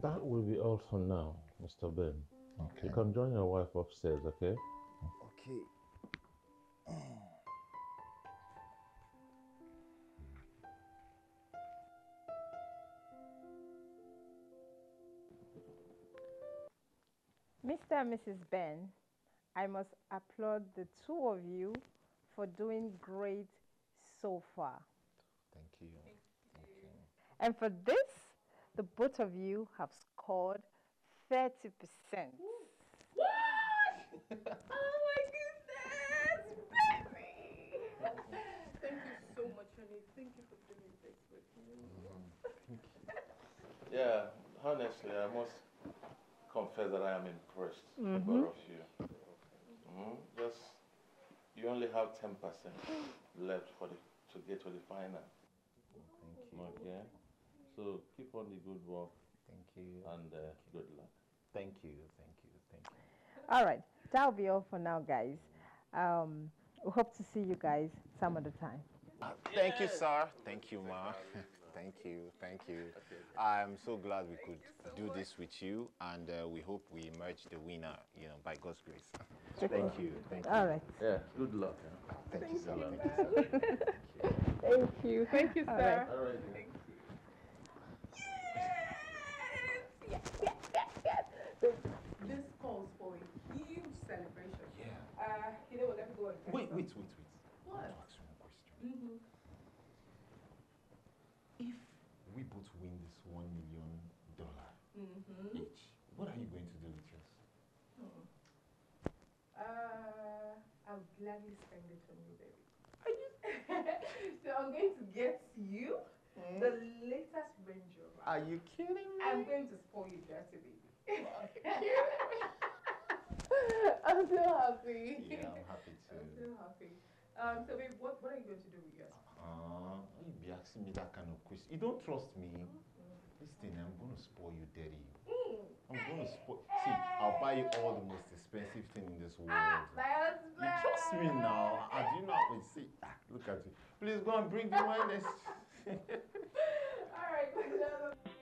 That will be all for now, Mr. Ben. Okay. You can join your wife upstairs, okay? Okay. Mr. and Mrs. Ben, I must applaud the two of you for doing great so far. Thank you. Thank you. And for this, the both of you have scored 30%. What? Oh my goodness, baby! Thank you so much, honey. Thank you for doing this with me. Thank you. Yeah, honestly, I must confess that I am impressed with both of you. Just, you only have 10% left to get to the final. Thank you. Okay? So keep on the good work Thank you. and good luck. Thank you. Thank you. Thank you. All right, that'll be all for now, guys. We hope to see you guys some other time. Thank you, sir. Thank you, ma. Thank you. Thank you. I'm so glad we could do this with you, and we hope we emerge the winner, by God's grace. Thank you. Thank you. All right. Yeah, good luck. Yeah. Thank you, sir. Thank you, sir. Thank you. Thank you, All sir. right. All right. Thank you. Yes! This calls for a huge celebration. Yeah. You know what? Let me go and get Wait. some. I want to ask you one question. If we both win this $1 million each, what are you going to do with yours? I'll gladly spend it on you, baby. So I'm going to get you the latest Range Rover. Are you kidding me? I'm going to spoil you dirty, baby. I'm so happy. Yeah, I'm happy too. I'm so happy. So babe, what are you going to do with yours? You be asking me that kind of question. You don't trust me. Listen, I'm going to spoil you dirty. I'm going to spoil. See, I'll buy you all the most expensive thing in this world. My husband. You trust me now. Do you know how to see? Look at you. Please go and bring the wine. All right.